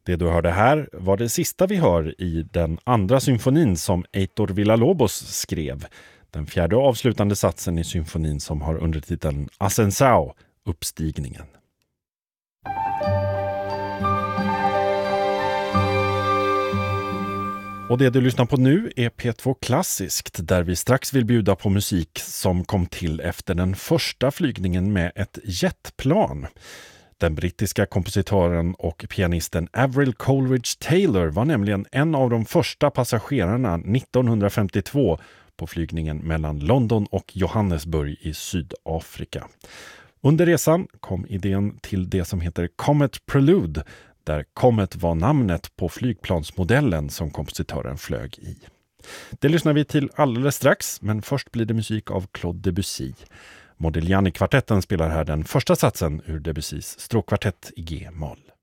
Det du hörde här var det sista vi hör i den andra symfonin som Heitor Villa-Lobos skrev. Den fjärde och avslutande satsen i symfonin som har undertiteln Ascensão, uppstigningen. Och det du lyssnar på nu är P2 Klassiskt, där vi strax vill bjuda på musik som kom till efter den första flygningen med ett jetplan. Den brittiska kompositören och pianisten Avril Coleridge Taylor var nämligen en av de första passagerarna 1952 på flygningen mellan London och Johannesburg i Sydafrika. Under resan kom idén till det som heter Comet Prelude, där Comet var namnet på flygplansmodellen som kompositören flög i. Det lyssnar vi till alldeles strax, men först blir det musik av Claude Debussy. Modigliani-kvartetten spelar här den första satsen ur Debussys stråkkvartett i G-moll.